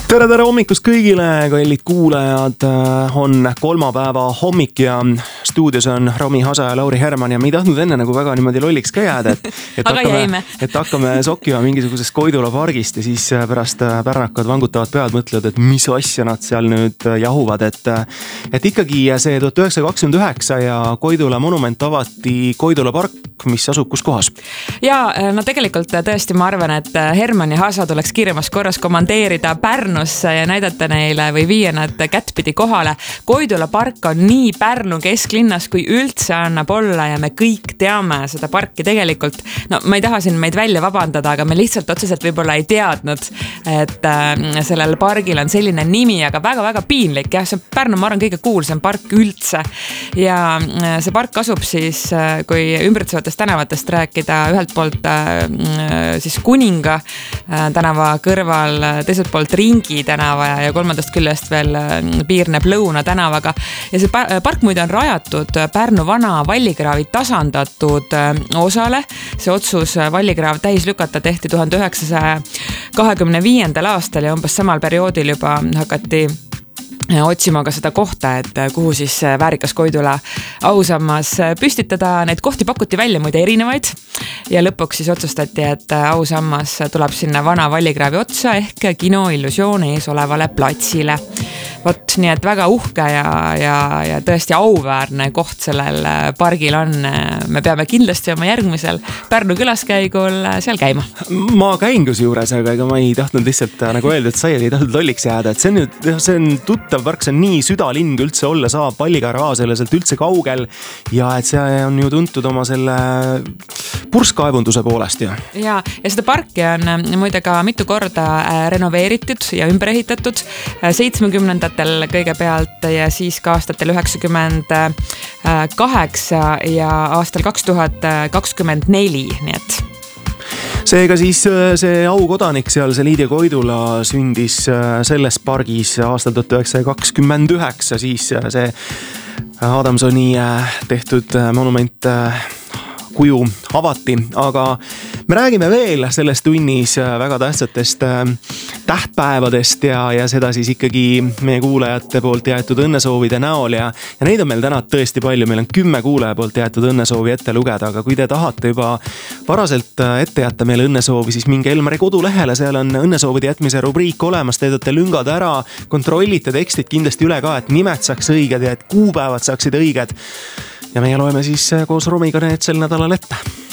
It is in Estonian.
Tere hommikust kõigile, kallid kuulajad, on kolmapäeva hommik ja stuudios on Romi Hasa ja Lauri Herman ja me ei tahtnud enne nagu väga niimoodi lolliks ka jääda, et hakkame sokkima mingisugusest Koidula pargist ja siis pärast pärnakad vangutavad pead mõtlevad, et mis asja nad seal nüüd jahuvad, et ikkagi see 1929 ja Koidula monument avati Koidula park, mis asub kus kohas? Ja no tegelikult tõesti ma arvan, et Herman ja Hasa tuleks kiiremas korras komandeerida Pärnusse ja näidata neile või viia nad kättpidi kohale. Koidula park on nii Pärnu kesklinnas, kui üldse annab olla ja me kõik teame seda parki tegelikult. No ma ei taha siin meid välja vabandada, aga me lihtsalt otseselt võib-olla ei teadnud, et sellel pargil on selline nimi, aga väga-väga piinlik. Ja see Pärnu, ma arvan, kõige kuulsam park üldse. Ja see park asub siis, kui ümbritsevatest tänavatest rääkida, ühelt poolt siis Kuninga tänava kõrval, teiselt poolt Ringi tänava ja kolmandast küljest veel piirneb Lõuna tänavaga. Ja see park muide on rajatud Pärnu vana Vallikraavi tasandatud osale. See otsus Vallikraav täis lükata tehti 1925. aastal ja umbes samal perioodil juba hakati otsima ka seda kohta, et kuhu siis väärikas Koidula ausammas püstitada. Neid kohti pakuti välja muide erinevaid ja lõpuks siis otsustati, et ausammas tuleb sinna vana Vallikraavi otsa ehk kino Illusioon ees olevale platsile. Vot, nii et väga uhke ja tõesti auväärne koht sellel pargil on. Me peame kindlasti oma järgmisel Pärnu külaskäigul seal käima. Ma käin kus juures, aga ega ma ei tahtnud lihtsalt nagu öelda, et sa ei tahtnud lolliks jääda. Et see on tuttav park, see on nii südalinn kui üldse olla saab, Vallikraavi aasele sealt üldse kaugel ja et see on ju tuntud oma selle purskkaevunduse poolest. Ja seda parki on muide ka mitu korda renoveeritud ja ümber ehitatud 70-ndatel kõigepealt ja siis ka aastatel 98 ja aastal 2024, nii et seega siis see aukodanik seal, see Liidia Koidula sündis selles pargis aastal 1929, siis see Adamsoni tehtud monument kuju avati, aga me räägime veel selles tunnis väga tähtsatest tähtpäevadest ja seda siis ikkagi meie kuulajate poolt jäetud õnnesoovide näol ja neid on meil täna tõesti palju, meil on 10 kuulaja poolt jäetud õnnesoovi ette lugeda, aga kui te tahate juba varaselt ette jätta meile õnnesoovi, siis minge Elmari kodulehele, seal on õnnesoovide jätmise rubriik olemas, teedate lüngad ära, kontrollite tekstid kindlasti üle ka, et nimed saaks õiged ja et kuupäevad saaksid õiged. Ja meie loeme siis koos Romiga need sel nädalal ette.